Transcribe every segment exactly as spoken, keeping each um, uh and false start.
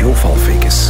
Jo Valfekes.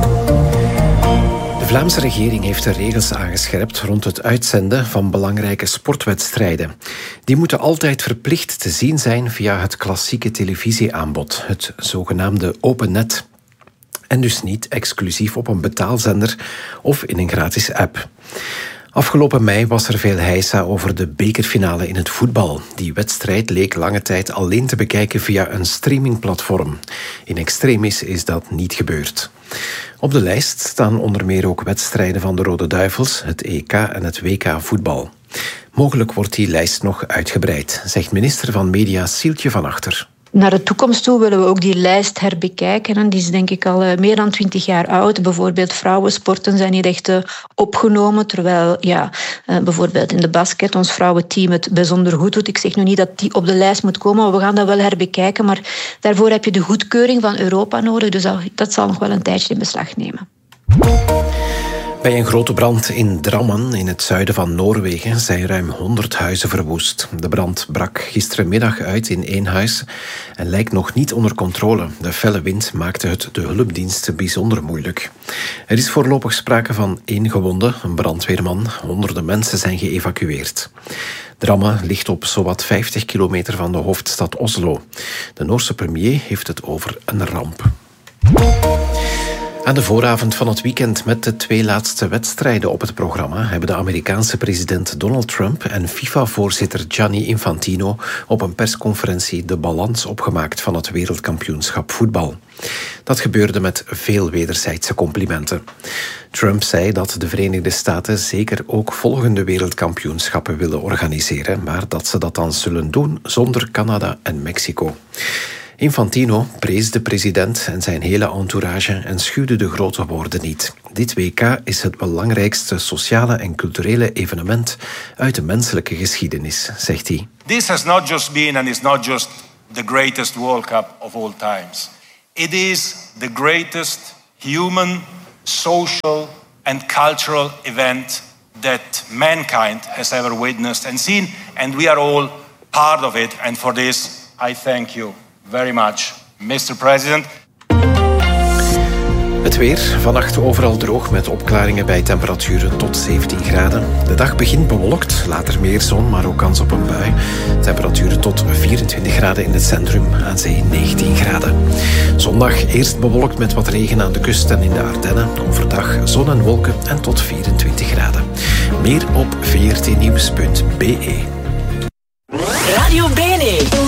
De Vlaamse regering heeft de regels aangescherpt rond het uitzenden van belangrijke sportwedstrijden. Die moeten altijd verplicht te zien zijn via het klassieke televisieaanbod, het zogenaamde open net. En dus niet exclusief op een betaalzender of in een gratis app. Afgelopen mei was er veel heisa over de bekerfinale in het voetbal. Die wedstrijd leek lange tijd alleen te bekijken via een streamingplatform. In extremis is dat niet gebeurd. Op de lijst staan onder meer ook wedstrijden van de Rode Duivels, het E K en het W K voetbal. Mogelijk wordt die lijst nog uitgebreid, zegt minister van Media Sieltje van Achter. Naar de toekomst toe willen we ook die lijst herbekijken. Die is denk ik al meer dan twintig jaar oud. Bijvoorbeeld vrouwensporten zijn niet echt opgenomen. Terwijl ja, bijvoorbeeld in de basket ons vrouwenteam het bijzonder goed doet. Ik zeg nu niet dat die op de lijst moet komen, maar we gaan dat wel herbekijken. Maar daarvoor heb je de goedkeuring van Europa nodig. Dus dat zal nog wel een tijdje in beslag nemen. Bij een grote brand in Drammen, in het zuiden van Noorwegen, zijn ruim honderd huizen verwoest. De brand brak gisterenmiddag uit in één huis en lijkt nog niet onder controle. De felle wind maakte het de hulpdiensten bijzonder moeilijk. Er is voorlopig sprake van één gewonde, een brandweerman. Honderden mensen zijn geëvacueerd. Drammen ligt op zowat vijftig kilometer van de hoofdstad Oslo. De Noorse premier heeft het over een ramp. Aan de vooravond van het weekend met de twee laatste wedstrijden op het programma hebben de Amerikaanse president Donald Trump en FIFA-voorzitter Gianni Infantino op een persconferentie de balans opgemaakt van het wereldkampioenschap voetbal. Dat gebeurde met veel wederzijdse complimenten. Trump zei dat de Verenigde Staten zeker ook volgende wereldkampioenschappen willen organiseren, maar dat ze dat dan zullen doen zonder Canada en Mexico. Infantino prees de president en zijn hele entourage en schuwde de grote woorden niet. Dit W K is het belangrijkste sociale en culturele evenement uit de menselijke geschiedenis, zegt hij. This has not just been and is not just the greatest World Cup of all times. It is the greatest human, social and cultural event that mankind has ever witnessed and seen, and we are all part of it, and for this I thank you very much, mister President. Het weer, vannacht overal droog met opklaringen bij temperaturen tot zeventien graden. De dag begint bewolkt, later meer zon, maar ook kans op een bui. Temperaturen tot vierentwintig graden in het centrum, aan zee negentien graden. Zondag eerst bewolkt met wat regen aan de kust en in de Ardennen. Overdag zon en wolken en tot vierentwintig graden. Meer op v r t nieuws punt b e. Radio Bene.